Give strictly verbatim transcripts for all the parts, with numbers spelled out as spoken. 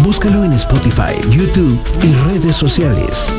Búscalo en Spotify, YouTube y redes sociales.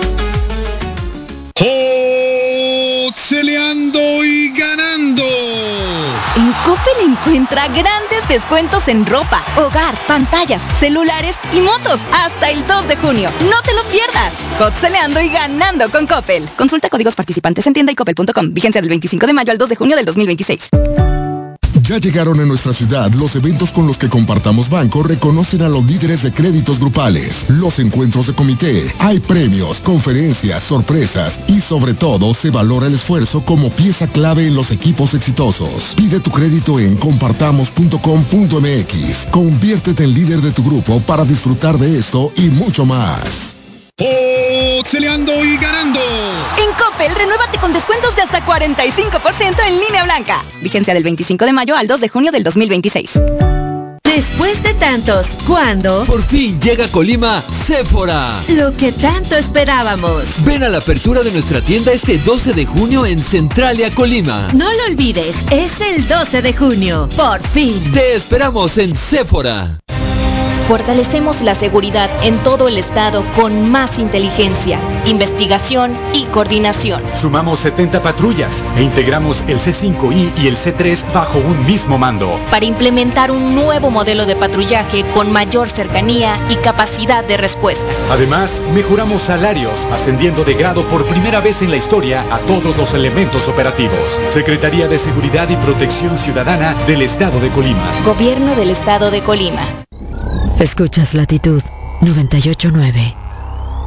Celeando y ganando. En Coppel encuentra grandes descuentos en ropa, hogar, pantallas, celulares y motos hasta el dos de junio. No te lo pierdas. Celeando y ganando con Coppel. Consulta códigos participantes en tienda y coppel punto com. Vigencia del veinticinco de mayo al dos de junio del dos mil veintiséis. Ya llegaron a nuestra ciudad los eventos con los que Compartamos Banco reconocen a los líderes de créditos grupales, los encuentros de comité, hay premios, conferencias, sorpresas y sobre todo se valora el esfuerzo como pieza clave en los equipos exitosos. Pide tu crédito en compartamos punto com punto m x. Conviértete en líder de tu grupo para disfrutar de esto y mucho más. Celeando y ganando. En Coppel, renuévate con descuentos de hasta cuarenta y cinco por ciento en línea blanca. Vigencia del veinticinco de mayo al dos de junio del dos mil veintiséis. Después de tantos, ¿cuándo? Por fin llega a Colima Sephora. Lo que tanto esperábamos. Ven a la apertura de nuestra tienda este doce de junio en Centralia, Colima. No lo olvides, es el doce de junio. Por fin. Te esperamos en Sephora. Fortalecemos la seguridad en todo el estado con más inteligencia, investigación y coordinación. Sumamos setenta patrullas e integramos el C cinco I y el C tres bajo un mismo mando. Para implementar un nuevo modelo de patrullaje con mayor cercanía y capacidad de respuesta. Además, mejoramos salarios, ascendiendo de grado por primera vez en la historia a todos los elementos operativos. Secretaría de Seguridad y Protección Ciudadana del Estado de Colima. Gobierno del Estado de Colima. Escuchas Latitud noventa y ocho punto nueve.